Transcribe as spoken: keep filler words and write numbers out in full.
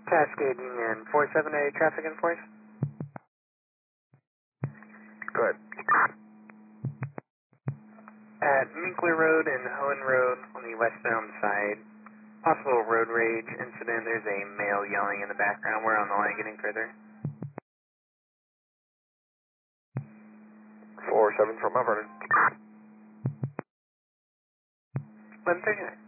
Cascade Union four seven eight traffic enforce. Go ahead. At Minkler Road and Hohen Road on the westbound side, possible road rage incident. There's a male yelling in the background. We're on the line getting further. four seven from Mount Vernon. eleven thirty-nine.